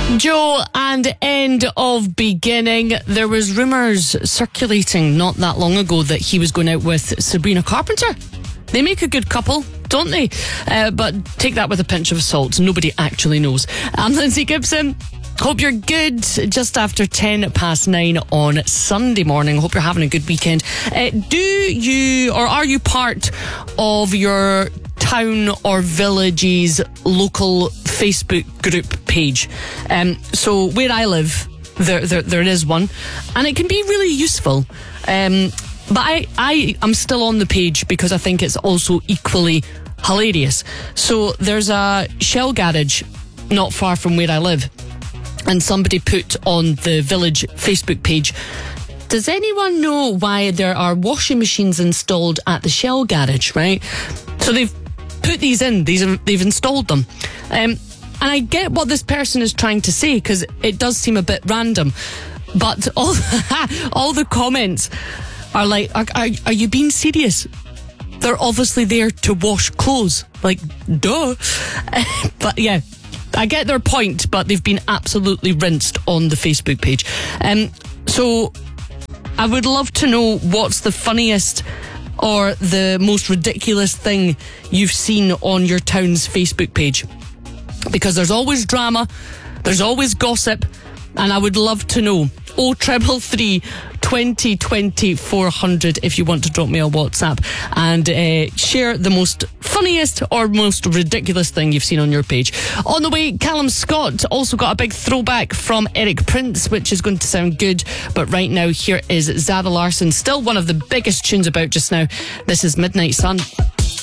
Joe and End of Beginning. There was rumours circulating not that long ago that he was going out with Sabrina Carpenter. They make a good couple, don't they? But take that with a pinch of salt. Nobody actually knows. I'm Lindsay Gibson. Hope you're good. Just after 9:10 on Sunday morning. Hope you're having a good weekend. Are you part of your town or village's local Facebook group page? So where I live, there is one, and it can be really useful. But I am still on the page because I think it's also equally hilarious. So there's a Shell garage not far from where I live, and somebody put on the village Facebook page, does anyone know why there are washing machines installed at the Shell garage, right? So they've put these in, they've installed them. And I get what this person is trying to say, because it does seem a bit random. But all the comments are like, are you being serious? They're obviously there to wash clothes. Like, duh. But yeah, I get their point, but they've been absolutely rinsed on the Facebook page. So I would love to know what's the funniest or the most ridiculous thing you've seen on your town's Facebook page. Because there's always drama, there's always gossip, and I would love to know. 0333 2020 400 if you want to drop me a WhatsApp and share the most funniest or most ridiculous thing you've seen on your page. On the way, Callum Scott also got a big throwback from Eric Prince, which is going to sound good. But right now, here is Zara Larsson, still one of the biggest tunes about just now. This is Midnight Sun.